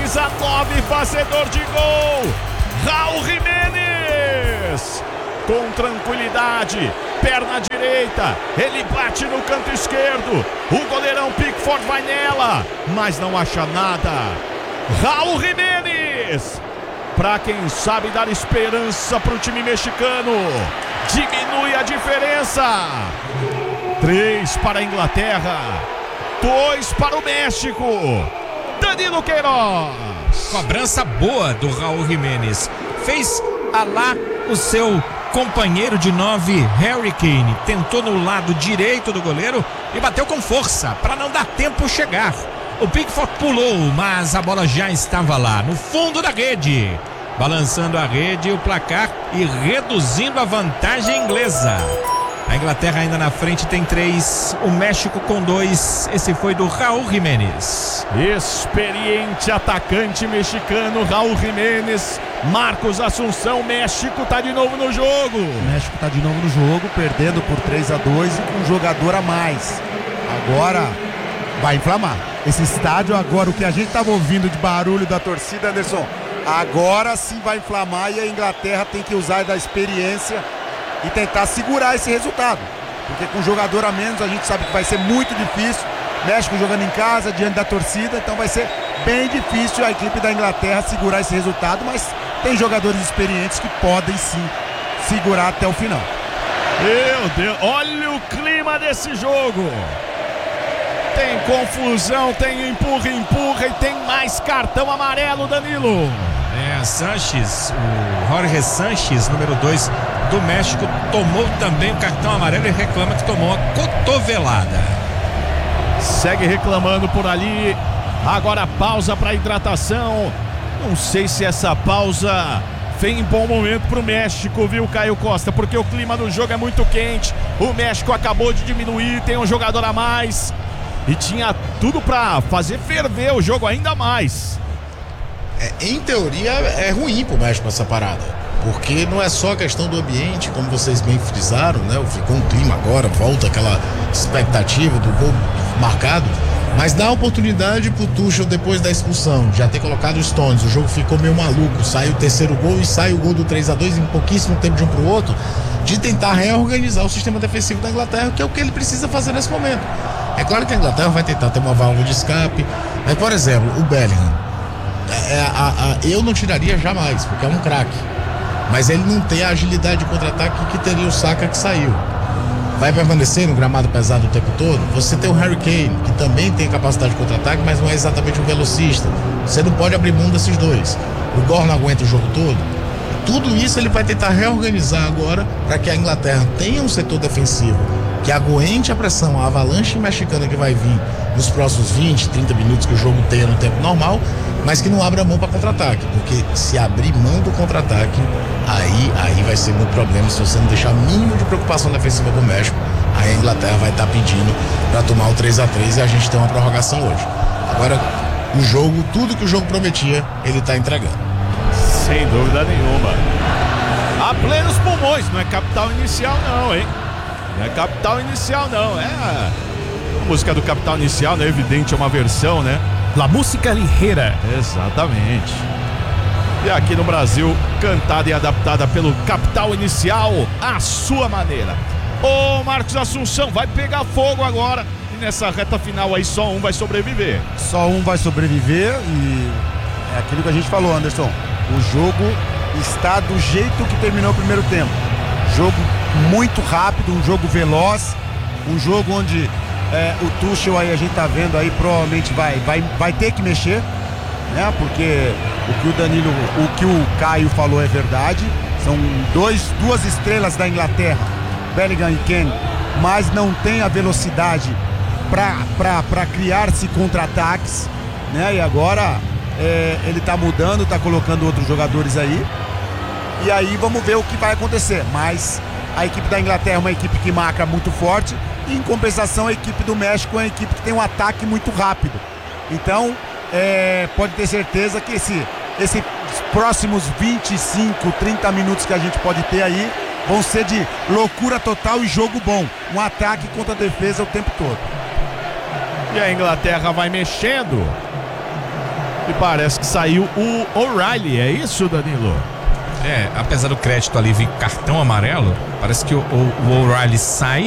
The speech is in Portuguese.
camisa 9, fazedor de gol, Raul Jiménez. Com tranquilidade, perna direita, ele bate no canto esquerdo, o goleirão Pickford vai nela, mas não acha nada. Raul Jiménez, pra quem sabe dar esperança pro time mexicano, diminui a diferença. 3 para a Inglaterra, 2 para o México. Danilo Queiroz. Cobrança boa do Raul Jiménez. Fez lá o seu companheiro de 9, Harry Kane. Tentou no lado direito do goleiro e bateu com força para não dar tempo chegar. O Pickford pulou, mas a bola já estava lá no fundo da rede, balançando a rede, o placar e reduzindo a vantagem inglesa. A Inglaterra ainda na frente tem 3, o México com 2. Esse foi do Raul Jiménez. Experiente atacante mexicano Raul Jiménez. Marcos Assunção, México tá de novo no jogo. O México tá de novo no jogo, perdendo por 3-2 e com um jogador a mais. Agora vai inflamar. Esse estádio agora, o que a gente tava ouvindo de barulho da torcida, Anderson, agora sim vai inflamar e a Inglaterra tem que usar da experiência e tentar segurar esse resultado, porque com um jogador a menos a gente sabe que vai ser muito difícil. México jogando em casa, diante da torcida, então vai ser bem difícil a equipe da Inglaterra segurar esse resultado, mas tem jogadores experientes que podem sim segurar até o final. Meu Deus, olha o clima desse jogo. Tem confusão, tem empurra e tem mais cartão amarelo, Danilo. Sanches, o Jorge Sanches, número 2 do México, tomou também o cartão amarelo e reclama que tomou uma cotovelada. Segue reclamando por ali. Agora pausa para hidratação. Não sei se essa pausa vem em bom momento pro México, viu, Caio Costa? Porque o clima do jogo é muito quente. O México acabou de diminuir, tem um jogador a mais e tinha tudo para fazer ferver o jogo ainda mais. Em teoria é ruim pro México essa parada, porque não é só a questão do ambiente, como vocês bem frisaram, né? Ficou um clima agora, volta aquela expectativa do gol marcado, mas dá oportunidade pro Tuchel depois da expulsão, já ter colocado os Stones, o jogo ficou meio maluco, sai o terceiro gol e sai o gol do 3-2 em pouquíssimo tempo de um pro outro, de tentar reorganizar o sistema defensivo da Inglaterra, que é o que ele precisa fazer nesse momento. É claro que a Inglaterra vai tentar ter uma válvula de escape, mas, por exemplo, o Bellingham, eu não tiraria jamais, porque é um craque, mas ele não tem a agilidade de contra-ataque que teria o Saka, que saiu. Vai permanecer no gramado pesado o tempo todo? Você tem o Harry Kane, que também tem capacidade de contra-ataque, mas não é exatamente um velocista. Você não pode abrir mão desses dois. O Gore não aguenta o jogo todo. Tudo isso ele vai tentar reorganizar agora para que a Inglaterra tenha um setor defensivo que aguente a pressão, a avalanche mexicana que vai vir nos próximos 20, 30 minutos que o jogo tenha no tempo normal, mas que não abra mão para contra-ataque, porque se abrir mão do contra-ataque, aí vai ser muito problema. Se você não deixar mínimo de preocupação defensiva com o México, aí a Inglaterra vai estar pedindo para tomar o 3-3 e a gente tem uma prorrogação hoje. Agora, o jogo, tudo que o jogo prometia, ele está entregando. Sem dúvida nenhuma. A plenos pulmões, não é capital inicial não, hein? Não é capital inicial não, é a música do Capital Inicial, né? Evidente, é uma versão, né? La Música Ligeira. Exatamente. E aqui no Brasil, cantada e adaptada pelo Capital Inicial, à sua maneira. Ô Marcos Assunção, vai pegar fogo agora. E nessa reta final aí só um vai sobreviver. Só um vai sobreviver e é aquilo que a gente falou, Anderson. O jogo está do jeito que terminou o primeiro tempo. Jogo muito rápido, um jogo veloz, um jogo onde o Tuchel aí a gente tá vendo aí provavelmente vai ter que mexer, né? Porque o que o Caio falou é verdade. São duas estrelas da Inglaterra, Bellingham e Kane, mas não tem a velocidade para criar-se contra-ataques, né? E agora ele tá mudando, tá colocando outros jogadores aí. E aí vamos ver o que vai acontecer. Mas a equipe da Inglaterra é uma equipe que marca muito forte. E em compensação a equipe do México é uma equipe que tem um ataque muito rápido. Então pode ter certeza que esses próximos 25, 30 minutos que a gente pode ter aí vão ser de loucura total e jogo bom. Um ataque contra a defesa o tempo todo. E a Inglaterra vai mexendo. E parece que saiu o O'Reilly, é isso, Danilo? Apesar do crédito ali vir cartão amarelo, parece que o O'Reilly sai